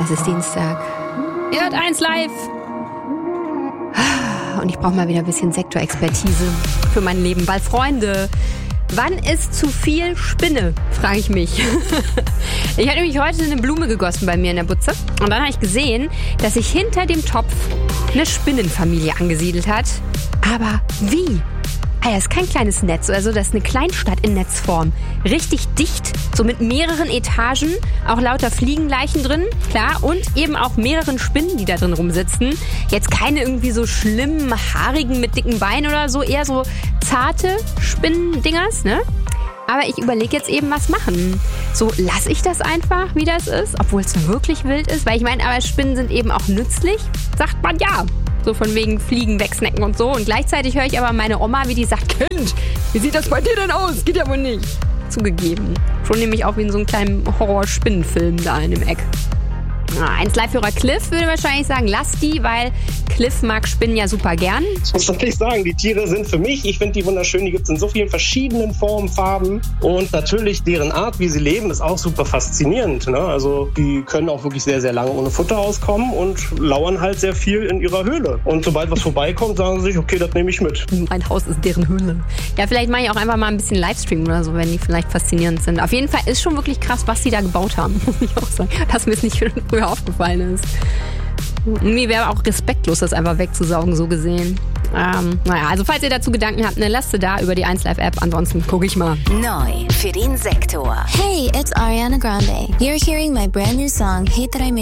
Es ist Dienstag. Ihr hört 1 Live. Und ich brauche mal wieder ein bisschen Sektorexpertise für mein Leben. Weil, Freunde, wann ist zu viel Spinne, frage ich mich. Ich habe nämlich heute eine Blume gegossen bei mir in der Butze. Und dann habe ich gesehen, dass sich hinter dem Topf eine Spinnenfamilie angesiedelt hat. Aber wie? Alter, das ist kein kleines Netz, also das ist eine Kleinstadt in Netzform. Richtig dicht, so mit mehreren Etagen, auch lauter Fliegenleichen drin, klar, und eben auch mehreren Spinnen, die da drin rumsitzen. Jetzt keine irgendwie so schlimmen, haarigen mit dicken Beinen oder so, eher so zarte Spinnendingers, ne? Aber ich überlege jetzt eben, was machen. So, lasse ich das einfach, wie das ist, obwohl es wirklich wild ist? Weil ich meine, aber Spinnen sind eben auch nützlich, sagt man ja. So von wegen Fliegen, wegsnacken und so. Und gleichzeitig höre ich aber meine Oma, wie die sagt, Kind, wie sieht das bei dir denn aus? Geht ja wohl nicht. Zugegeben. Schon nämlich auch wie in so einem kleinen Horror-Spinnenfilm da in dem Eck. 1 Live-Hörer Cliff würde wahrscheinlich sagen, lass die, weil Cliff mag Spinnen ja super gern. Was soll ich sagen? Die Tiere sind für mich, ich finde die wunderschön, die gibt es in so vielen verschiedenen Formen, Farben und natürlich deren Art, wie sie leben, ist auch super faszinierend. Ne? Also die können auch wirklich sehr, sehr lange ohne Futter auskommen und lauern halt sehr viel in ihrer Höhle. Und sobald was vorbeikommt, sagen sie sich, okay, das nehme ich mit. Mein Haus ist deren Höhle. Ja, vielleicht mache ich auch einfach mal ein bisschen Livestream oder so, wenn die vielleicht faszinierend sind. Auf jeden Fall ist schon wirklich krass, was sie da gebaut haben, muss ich auch sagen. Dass mir es nicht früher aufgefallen ist. Mir wäre auch respektlos, das einfach wegzusaugen, so gesehen. Naja, also falls ihr dazu Gedanken habt, ne, lasst sie da über die 1 Live App. Ansonsten gucke ich mal. Neu für den Sektor. Hey, it's Ariana Grande. You're hearing my brand new song, Hate That I Made